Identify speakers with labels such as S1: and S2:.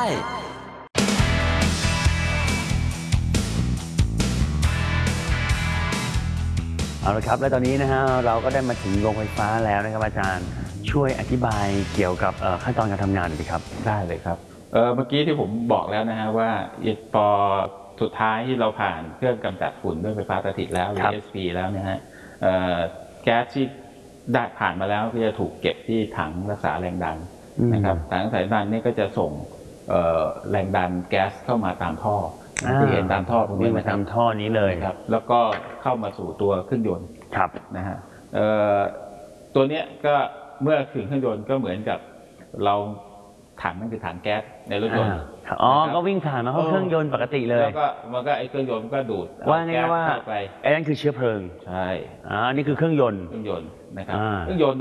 S1: เอาละครับและตอนนี้นะฮะเราก็ได้มาถึงโรงไฟฟ้าแล้วนะครับอาจารย์ช่วยอธิบายเกี่ยวกับขั้นตอนการทำงานหน่อยครับ
S2: ได้เลยครับเมื่อกี้ที่ผมบอกแล้วนะฮะว่าพอสุดท้ายที่เราผ่านเครื่องกำจัดฝุ่นด้วยไฟฟ้าสถิตแล้วหรือ ESP แล้วนะฮะแก๊สที่ได้ผ่านมาแล้วก็จะถูกเก็บที่ถังรักษาแรงดันนะครับถังรักษาแรงดันนี่ก็จะส่งแรงดันแก๊สเข้ามาตามท่อที่เห็นตามท่อตรงนี้
S1: มาตามท่อนี้เลย
S2: ครับแล้วก็เข้ามาสู่ตัวเครื่องยนต์นะฮะตัวเนี้ยก็เมื่อถึงเครื่องยนต์ก็เหมือนกับเราถังนั่นคือถังแก๊สในรถยนต์
S1: ก็วิ่งผ่านมาเข้าเครื่องยนต์ปกติเลย
S2: แล้วก็มันก็ไอ้เครื่องยนต์ก็ดูด
S1: ว่าไงว่า
S2: เข้าไป
S1: ไอ้นั่นคือเชื้อเพลิง
S2: ใช่
S1: นี่คือเครื่องยนต์
S2: นะครับเครื่องยนต์